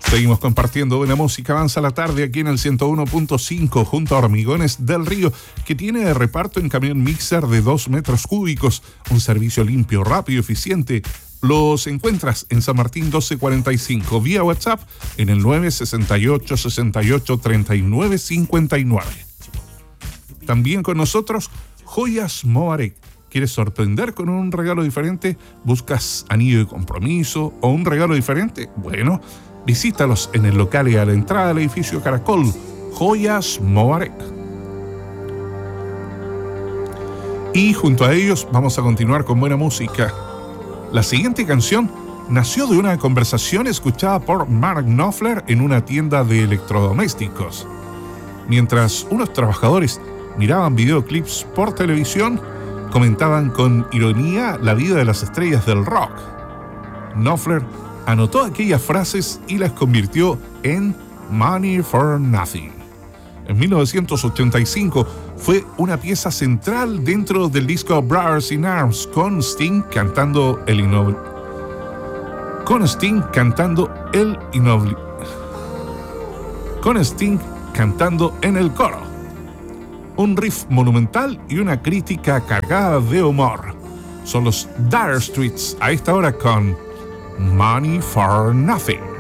Seguimos compartiendo buena música. Avanza la tarde aquí en el 101.5 junto a Hormigones del Río, que tiene reparto en camión mixer de 2 metros cúbicos. Un servicio limpio, rápido y eficiente. Los encuentras en San Martín 1245 vía WhatsApp en el 968 68 39 59. También con nosotros Joyas Moarec. ¿Quieres sorprender con un regalo diferente? ¿Buscas anillo de compromiso o un regalo diferente? Bueno, visítalos en el local y a la entrada del edificio Caracol, Joyas Moarec. Y junto a ellos vamos a continuar con buena música. La siguiente canción nació de una conversación escuchada por Mark Knopfler en una tienda de electrodomésticos. Mientras unos trabajadores miraban videoclips por televisión, comentaban con ironía la vida de las estrellas del rock. Knopfler anotó aquellas frases y las convirtió en Money for Nothing. En 1985 fue una pieza central dentro del disco Brothers in Arms, con Sting cantando el en el coro. Un riff monumental y una crítica cargada de humor. Son los Dire Straits a esta hora con Money for Nothing.